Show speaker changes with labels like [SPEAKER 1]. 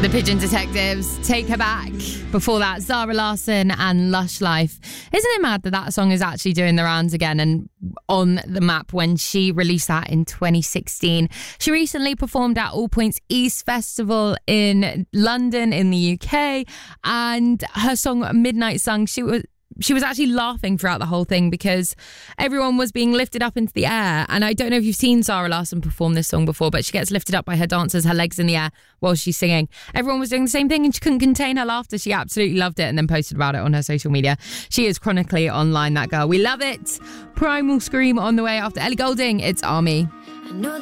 [SPEAKER 1] The Pigeon Detectives, Take Her Back. Before that, Zara Larsson and Lush Life. Isn't it mad that that song is actually doing the rounds again and on the map when she released that in 2016? She recently performed at All Points East Festival in London in the UK, and her song Midnight Sun, she was actually laughing throughout the whole thing because everyone was being lifted up into the air. And I don't know if you've seen Zara Larsson perform this song before, but she gets lifted up by her dancers, her legs in the air while she's singing. Everyone was doing the same thing and she couldn't contain her laughter. She absolutely loved it and then posted about it on her social media. She is chronically online, that girl. We love it. Primal Scream on the way after Ellie Goulding. It's Army.